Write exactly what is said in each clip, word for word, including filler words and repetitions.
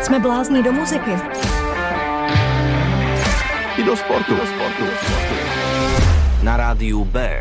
Jsme blázni do muziky. I do sportu. Do sportu. Na rádiu B.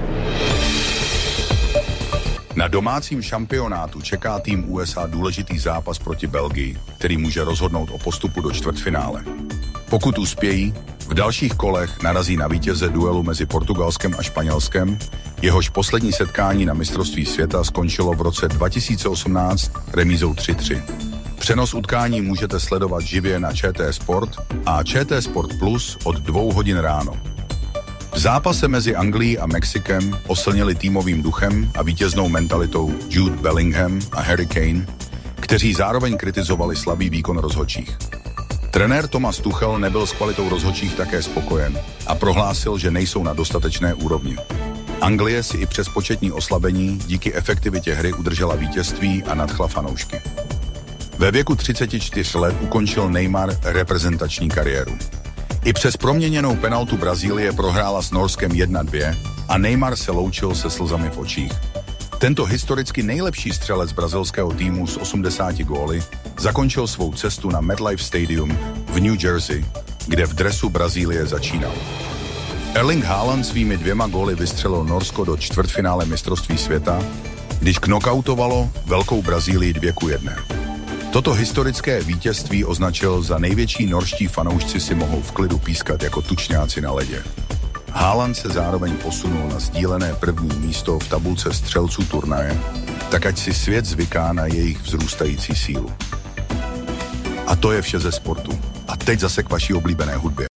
Na domácím šampionátu čeká tým U S A důležitý zápas proti Belgii, který může rozhodnout o postupu do čtvrtfinále. Pokud uspějí, v dalších kolech narazí na vítěze duelu mezi Portugalskem a Španělskem, jehož poslední setkání na mistrovství světa skončilo v roce dva tisíce osmnáct remízou tři tři. Přenos utkání můžete sledovat živě na Č T Sport a Č T Sport Plus od dvou hodin ráno. V zápase mezi Anglií a Mexikem oslnili týmovým duchem a vítěznou mentalitou Jude Bellingham a Harry Kane, kteří zároveň kritizovali slabý výkon rozhodčích. Trenér Thomas Tuchel nebyl s kvalitou rozhodčích také spokojen a prohlásil, že nejsou na dostatečné úrovni. Anglie si i přes početní oslabení díky efektivitě hry udržela vítězství a nadchla fanoušky. Ve věku třiceti čtyř let ukončil Neymar reprezentační kariéru. I přes proměněnou penaltu Brazílie prohrála s Norskem jedna dvě a Neymar se loučil se slzami v očích. Tento historicky nejlepší střelec brazilského týmu s osmdesáti góly zakončil svou cestu na MetLife Stadium v New Jersey, kde v dresu Brazílie začínal. Erling Haaland svými dvěma góly vystřelil Norsko do čtvrtfinále mistrovství světa, když knockoutovalo Velkou Brazílii dvě ku jedné. Toto historické vítězství označil za největší norští fanoušci si mohou v klidu pískat jako tučňáci na ledě. Haaland se zároveň posunul na sdílené první místo v tabulce střelců turnaje, tak ať si svět zvyká na jejich vzrůstající sílu. A to je vše ze sportu. A teď zase k vaší oblíbené hudbě.